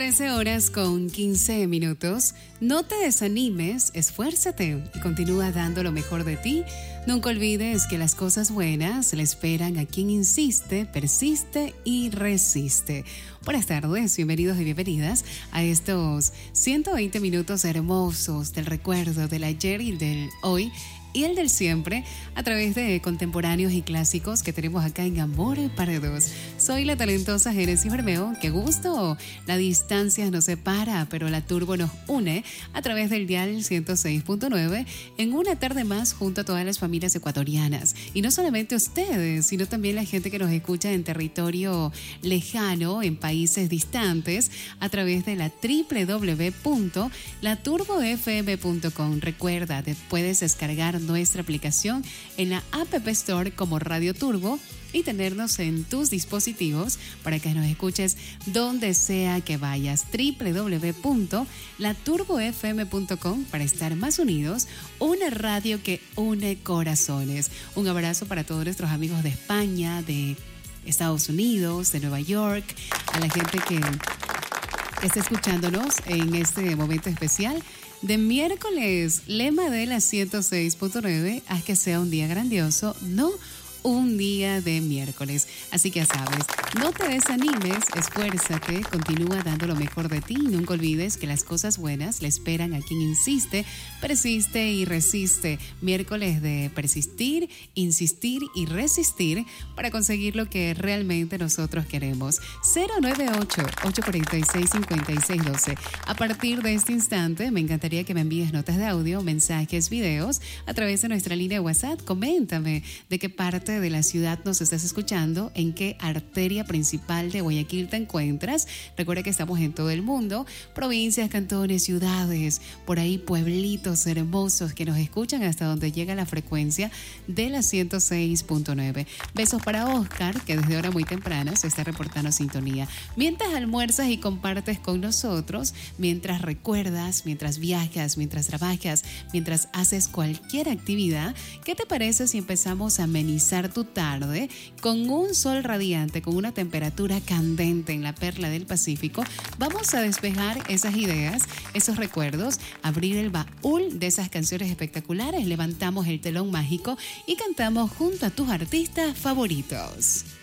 13 horas con 15 minutos. No te desanimes, esfuérzate y continúa dando lo mejor de ti. Nunca olvides que las cosas buenas le esperan a quien insiste, persiste y resiste. Buenas tardes, bienvenidos y bienvenidas a estos 120 minutos hermosos del recuerdo del ayer y del hoy y el del siempre a través de contemporáneos y clásicos que tenemos acá en Amor para Dos. Soy la talentosa Génesis Bermeo. Qué gusto. La distancia nos separa, pero la turbo nos une a través del dial 106.9 en una tarde más junto a todas las familias ecuatorianas. Y no solamente ustedes, sino también la gente que nos escucha en territorio lejano, en países distantes, a través de la www.laturbofm.com. Recuerda, te puedes descargar nuestra aplicación en la App Store como Radio Turbo y tenernos en tus dispositivos para que nos escuches donde sea que vayas. www.laturbofm.com para estar más unidos. Una radio que une corazones. Un abrazo para todos nuestros amigos de España, de Estados Unidos, de Nueva York, a la gente que está escuchándonos en este momento especial de miércoles. Lema de la 106.9, haz que sea un día grandioso, no un día de miércoles. Así que ya sabes, no te desanimes, esfuérzate, continúa dando lo mejor de ti y nunca olvides que las cosas buenas le esperan a quien insiste, persiste y resiste. Miércoles de persistir, insistir y resistir para conseguir lo que realmente nosotros queremos. 098-846-5612. A partir de este instante, me encantaría que me envíes notas de audio, mensajes, videos a través de nuestra línea de WhatsApp. Coméntame de qué parte de la ciudad nos estás escuchando, en qué arteria principal de Guayaquil te encuentras. Recuerda que estamos en todo el mundo, provincias, cantones, ciudades, por ahí pueblitos hermosos que nos escuchan hasta donde llega la frecuencia de la 106.9. Besos para Oscar, que desde hora muy temprana se está reportando sintonía. Mientras almuerzas y compartes con nosotros, mientras recuerdas, mientras viajas, mientras trabajas, mientras haces cualquier actividad, ¿qué te parece si empezamos a amenizar tu tarde con un sol radiante, con una temperatura candente en la perla del Pacífico? Vamos a despejar esas ideas, esos recuerdos, abrir el baúl de esas canciones espectaculares, levantamos el telón mágico y cantamos junto a tus artistas favoritos.